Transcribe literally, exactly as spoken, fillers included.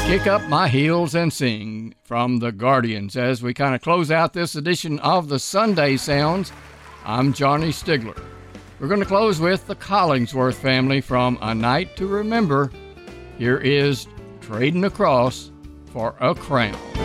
Kick Up My Heels and Sing from the Guardians. As we kind of close out this edition of the Sunday Sounds, I'm Johnny Stigler. We're going to close with the Collingsworth family from A Night to Remember. Here is Trading Across for a Crown.